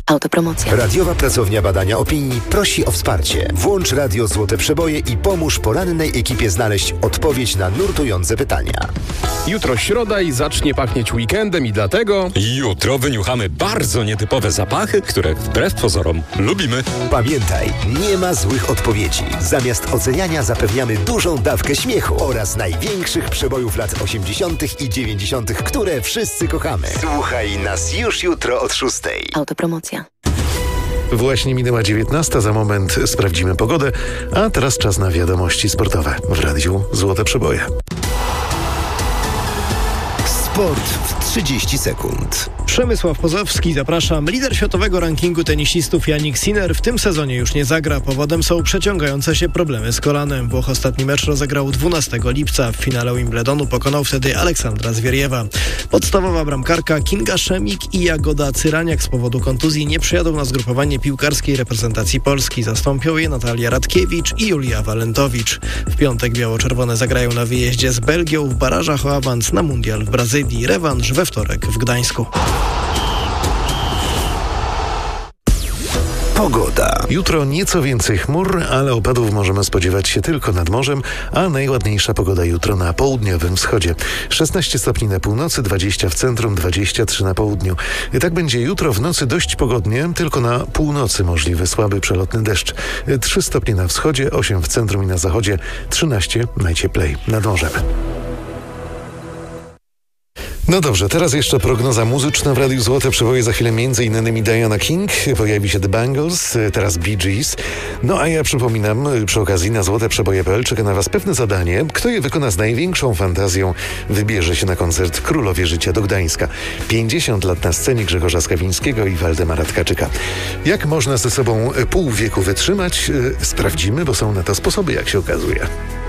Autopromocja. Radiowa Pracownia Badania Opinii prosi o wsparcie. Włącz Radio Złote Przeboje i pomóż porannej ekipie znaleźć odpowiedź na nurtujące pytania. Jutro środa i zacznie pachnieć weekendem i dlatego... Jutro wyniuchamy bardzo nietypowe zapachy, które wbrew pozorom lubimy. Pamiętaj, nie ma złych odpowiedzi. Zamiast oceniania zapewniamy dużą dawkę śmiechu oraz największych przebojów lat 80. i 90., które wszyscy kochamy. Słuchaj nas już jutro od 6. Autopromocja. Właśnie minęła 19, za moment sprawdzimy pogodę, a teraz czas na wiadomości sportowe w Radiu Złote Przeboje. Sport w 30 sekund. Przemysław Pozowski, zapraszam. Lider światowego rankingu tenisistów Jannik Sinner w tym sezonie już nie zagra. Powodem są przeciągające się problemy z kolanem. Włoch ostatni mecz rozegrał 12 lipca. W finale Wimbledonu pokonał wtedy Aleksandra Zwieriewa. Podstawowa bramkarka Kinga Szemik i Jagoda Cyraniak z powodu kontuzji nie przyjadą na zgrupowanie piłkarskiej reprezentacji Polski. Zastąpią je Natalia Radkiewicz i Julia Walentowicz. W piątek biało-czerwone zagrają na wyjeździe z Belgią w barażach o awans na mundial w Brazylii. Rewanż we wtorek w Gdańsku. Pogoda. Jutro nieco więcej chmur, ale opadów możemy spodziewać się tylko nad morzem, a najładniejsza pogoda jutro na południowym wschodzie. 16 stopni na północy, 20 w centrum, 23 na południu. I tak będzie jutro w nocy dość pogodnie, tylko na północy możliwy słaby przelotny deszcz. 3 stopnie na wschodzie, 8 w centrum i na zachodzie, 13 najcieplej nad morzem. No dobrze, teraz jeszcze prognoza muzyczna w Radiu Złote Przeboje. Za chwilę m.in. Diana King, pojawi się The Bangles, teraz Bee Gees. No a ja przypominam, przy okazji na złoteprzeboje.pl czeka na Was pewne zadanie. Kto je wykona z największą fantazją, wybierze się na koncert Królowie Życia do Gdańska. 50 lat na scenie Grzegorza Skawińskiego i Waldemara Tkaczyka. Jak można ze sobą pół wieku wytrzymać? Sprawdzimy, bo są na to sposoby, jak się okazuje.